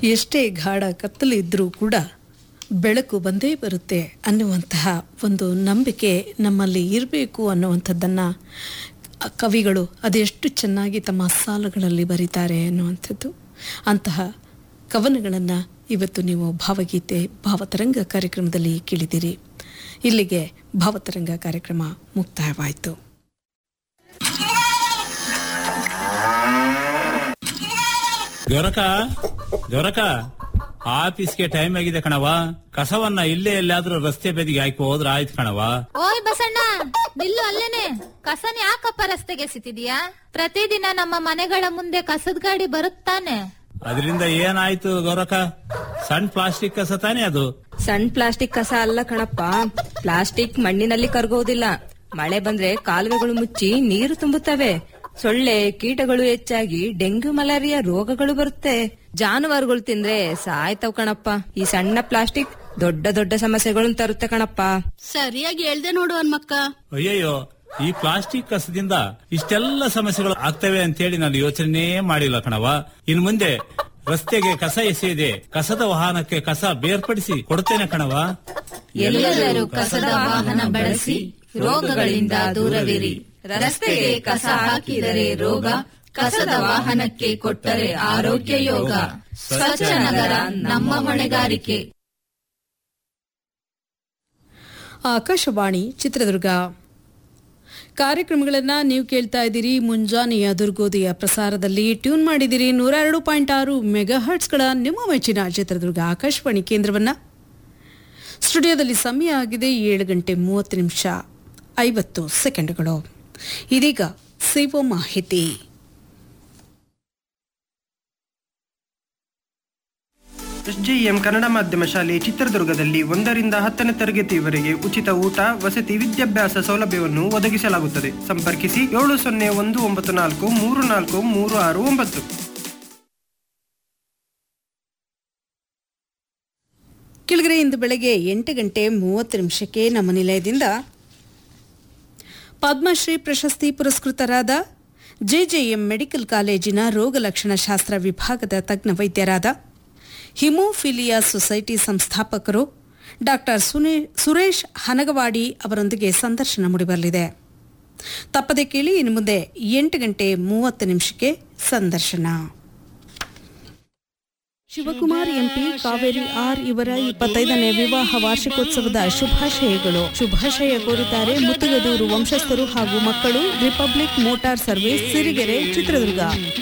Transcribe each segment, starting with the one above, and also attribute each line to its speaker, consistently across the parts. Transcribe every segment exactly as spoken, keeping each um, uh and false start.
Speaker 1: ಎಷ್ಟೇ ಗಾಢ ಕತ್ತಲಿದ್ದರೂ ಕೂಡ ಬೆಳಕು ಬಂದೇ ಬರುತ್ತೆ ಅನ್ನುವಂತಹ ಒಂದು ನಂಬಿಕೆ ನಮ್ಮಲ್ಲಿ ಇರಬೇಕು ಅನ್ನುವಂಥದ್ದನ್ನು ಕವಿಗಳು ಅದೆಷ್ಟು ಚೆನ್ನಾಗಿ ತಮ್ಮ ಸಾಲುಗಳಲ್ಲಿ ಬರೀತಾರೆ ಅನ್ನುವಂಥದ್ದು. ಅಂತಹ ಕವನಗಳನ್ನು ಇವತ್ತು ನೀವು ಭಾವಗೀತೆ ಭಾವತರಂಗ ಕಾರ್ಯಕ್ರಮದಲ್ಲಿ ಕೇಳಿದಿರಿ. ಇಲ್ಲಿಗೆ ಭಾವತರಂಗ ಕಾರ್ಯಕ್ರಮ ಮುಕ್ತಾಯವಾಯಿತು.
Speaker 2: ಗೊರಕ ಗೊರಕ ಆಫೀಸ್ಗೆ ಟೈಮ್ ಆಗಿದೆ ಕಣವ. ಕಸವನ್ನ ಇಲ್ಲೇ ಎಲ್ಲಾದ್ರೂ ರಸ್ತೆ ಬದಿಗೆ ಹಾಕಿ ಹೋದ್ರ ಆಯ್ತು ಕಣವ.
Speaker 3: ಓಯ್ ಬಸಣ್ಣ, ನಿಲ್ಲು ಅಲ್ಲೇನೆ. ಕಸನ ಯಾಕಪ್ಪ ರಸ್ತೆಗೆ ಎಸಿತಿದ್ಯಾ? ಪ್ರತಿದಿನ ನಮ್ಮ ಮನೆಗಳ ಮುಂದೆ ಕಸದ ಗಾಡಿ ಬರುತ್ತಾನೆ.
Speaker 2: ಅದರಿಂದ ಏನಾಯ್ತು ಗೊರಕ? ಸಣ್ಣ ಪ್ಲಾಸ್ಟಿಕ್ ಕಸ ತಾನೇ ಅದು.
Speaker 4: ಸಣ್ಣ ಪ್ಲಾಸ್ಟಿಕ್ ಕಸ ಅಲ್ಲ ಕಣಪ್ಪ. ಪ್ಲಾಸ್ಟಿಕ್ ಮಣ್ಣಿನಲ್ಲಿ ಕರಗೋದಿಲ್ಲ. ಮಳೆ ಬಂದ್ರೆ ಕಾಲುವೆಗಳು ಮುಚ್ಚಿ ನೀರು ತುಂಬುತ್ತವೆ. ಸೊಳ್ಳೆ ಕೀಟಗಳು ಹೆಚ್ಚಾಗಿ ಡೆಂಗ್ಯೂ ಮಲೇರಿಯಾ ರೋಗಗಳು ಬರುತ್ತೆ. ಜಾನುವಾರುಗಳು ತಿಂದ್ರೆ ಸಾಯ್ತವ್ ಕಣಪ್ಪ. ಈ ಸಣ್ಣ ಪ್ಲಾಸ್ಟಿಕ್ ದೊಡ್ಡ ದೊಡ್ಡ ಸಮಸ್ಯೆಗಳನ್ನು ತರುತ್ತೆ ಕಣಪ್ಪ.
Speaker 5: ಸರಿಯಾಗಿ ಹೇಳ್ದೆ ನೋಡು ಹನ್ಮಕ್ಕ.
Speaker 2: ಅಯ್ಯಯ್ಯೋ, ಈ ಪ್ಲಾಸ್ಟಿಕ್ ಕಸದಿಂದ ಇಷ್ಟೆಲ್ಲ ಸಮಸ್ಯೆಗಳು ಆಗ್ತವೆ ಅಂತೇಳಿ ನಾನು ಯೋಚನೆ ಮಾಡಿಲ್ಲ ಕಣವ. ಇನ್ ಮುಂದೆ ರಸ್ತೆಗೆ ಕಸ ಎಸೆಯದೆ ಕಸದ ವಾಹನಕ್ಕೆ ಕಸ ಬೇರ್ಪಡಿಸಿ ಕೊಡ್ತೇನೆ ಕಣವ.
Speaker 3: ಎಲ್ಲರೂ ಕಸದ ವಾಹನ ಬಳಸಿ ರೋಗಗಳಿಂದ ದೂರವಿರಿ. ರಸ್ತೆಗೆ ಕಸ ಹಾಕಿದರೆ ರೋಗ, ಕಸದ ವಾಹನಕ್ಕೆ ಕೊಟ್ಟರೆ ಆರೋಗ್ಯ ಯೋಗ. ಸ್ವಚ್ಛ ನಗರ ನಮ್ಮ ಹೊಣೆಗಾರಿಕೆ.
Speaker 1: ಆಕಾಶವಾಣಿ ಚಿತ್ರದುರ್ಗ ಕಾರ್ಯಕ್ರಮಗಳನ್ನ ನೀವು ಕೇಳ್ತಾ ಇದ್ದೀರಿ. ಮುಂಜಾನೆಯ ದುರ್ಗೋದಯ ಪ್ರಸಾರದಲ್ಲಿ ಟ್ಯೂನ್ ಮಾಡಿದಿರಿ ನೂರ ಎರಡು ಪಾಯಿಂಟ್ ಆರು ಮೆಗಾ ಹರ್ಟ್ಸ್ಗಳ ನಿಮ್ಮ ಮೆಚ್ಚಿನ ಚಿತ್ರದುರ್ಗ ಆಕಾಶವಾಣಿ ಕೇಂದ್ರವನ್ನ. ಸ್ಟುಡಿಯೋದಲ್ಲಿ ಸಮಯ ಆಗಿದೆ ಏಳು ಗಂಟೆ ಮೂವತ್ತು ನಿಮಿಷ ಐವತ್ತು ಸೆಕೆಂಡ್ಗಳು. ಇದೀಗ ಸೇವಾ ಮಾಹಿತಿ.
Speaker 6: ಎಸ್ಜೆಎಂ ಕನ್ನಡ ಮಾಧ್ಯಮ ಶಾಲೆ ಚಿತ್ರದುರ್ಗದಲ್ಲಿ ಒಂದರಿಂದ ಹತ್ತನೇ ತರಗತಿಯವರೆಗೆ ಉಚಿತ ಊಟ, ವಸತಿ, ವಿದ್ಯಾಭ್ಯಾಸ ಸೌಲಭ್ಯವನ್ನು ಒದಗಿಸಲಾಗುತ್ತದೆ. ಸಂಪರ್ಕಿಸಿ ಏಳು ಸೊನ್ನೆ ಒಂದು ಒಂಬತ್ತು ನಾಲ್ಕು ಮೂರು ನಾಲ್ಕು ಮೂರು ಆರು ಒಂಬತ್ತು.
Speaker 1: ಕೆಳಗರೆ ಇಂದು ಬೆಳಗ್ಗೆ ಎಂಟು ಗಂಟೆ ಮೂವತ್ತು ನಿಮಿಷಕ್ಕೆ ನಮ್ಮ ನಿಲಯದಿಂದ ಪದ್ಮಶ್ರೀ ಪ್ರಶಸ್ತಿ ಪುರಸ್ಕೃತರಾದ ಜೆಜೆಎಂ ಮೆಡಿಕಲ್ ಕಾಲೇಜಿನ ರೋಗಲಕ್ಷಣ ಶಾಸ್ತ್ರ ವಿಭಾಗದ ತಜ್ಞ ವೈದ್ಯರಾದ haemophilia society ಸಂಸ್ಥಾಪಕರು doctor Suresh Hanagavadi ಅವರೊಂದಿಗೆ ಸಂದರ್ಶನ ಮೂಡಿಬರಲಿದೆ. ತಪ್ಪದೆ ಕೇಳಿ. ಇನ್ನು ಮುಂದೆ ಎಂಟು ಗಂಟೆ ಮೂವತ್ತು ನಿಮಿಷಕ್ಕೆ ಸಂದರ್ಶನ. ಶಿವಕುಮಾರ್ ಎಂಪಿ, ಕಾವೇರಿ ಆರ್ ಇವರ ಇಪ್ಪತ್ತೈದನೇ ವಿವಾಹ ವಾರ್ಷಿಕೋತ್ಸವದ ಶುಭಾಶಯಗಳು. ಶುಭಾಶಯ ಕೋರುತ್ತಾರೆ ಮುತ್ತುಗದೂರು ವಂಶಸ್ಥರು ಹಾಗೂ ಮಕ್ಕಳು. Republic motor service, Sirigere, Chitradurga.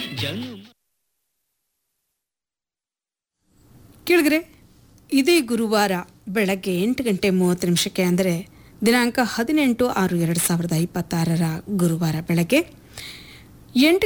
Speaker 1: ಕೇಳಿದ್ರೆ ಇದೇ ಗುರುವಾರ ಬೆಳಗ್ಗೆ ಎಂಟು ಗಂಟೆ ಮೂವತ್ತು ನಿಮಿಷಕ್ಕೆ ಅಂದರೆ ದಿನಾಂಕ ಹದಿನೆಂಟು ಆರು ಎರಡು ಸಾವಿರದ ಇಪ್ಪತ್ತಾರರ ಗುರುವಾರ ಬೆಳಗ್ಗೆ ಎಂಟು